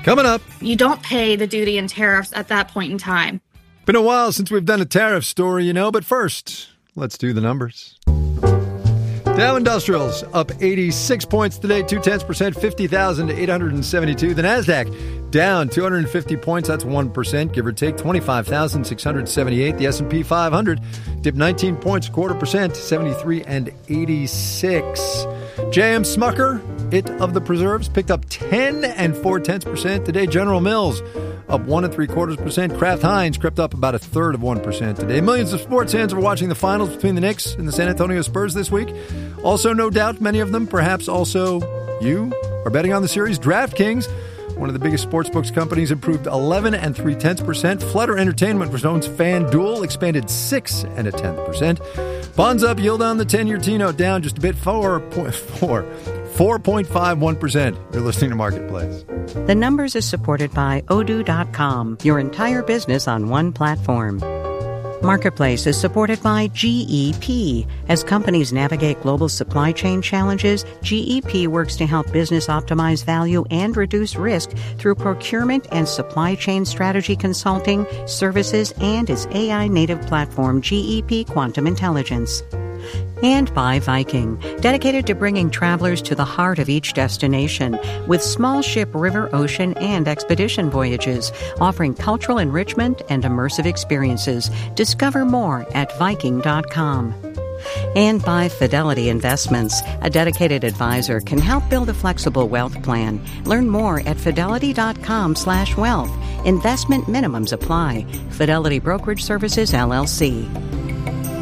Coming up. You don't pay the duty and tariffs at that point in time. Been a while since we've done a tariff story, but first, let's do the numbers. Dow Industrials up 86 points today, 0.2%, 50,872. The NASDAQ down 250 points, that's 1%, give or take, 25,678. The S&P 500 dipped 19 points, 0.25%, 73 and 86. J.M. Smucker, it of the preserves, picked up 10 and 0.4% today. General Mills up 1 3/4%. Kraft Heinz crept up about 1/3% today. Millions of sports fans are watching the finals between the Knicks and the San Antonio Spurs this week. Also, no doubt, many of them, perhaps also you, are betting on the series. DraftKings, one of the biggest sportsbooks companies, improved 11 and 3/10%. Flutter Entertainment, which owns FanDuel, expanded 6 and 1/10%. Bonds up, yield on the 10-year T-note down just a bit, 4.51%. You're listening to Marketplace. The Numbers is supported by Odoo.com, your entire business on one platform. Marketplace is supported by GEP. As companies navigate global supply chain challenges, GEP works to help business optimize value and reduce risk through procurement and supply chain strategy consulting, services, and its AI-native platform, GEP Quantum Intelligence. And by Viking, dedicated to bringing travelers to the heart of each destination with small ship, river, ocean, and expedition voyages, offering cultural enrichment and immersive experiences. Discover more at Viking.com. And by Fidelity Investments, a dedicated advisor can help build a flexible wealth plan. Learn more at Fidelity.com/wealth. Investment minimums apply. Fidelity Brokerage Services, LLC.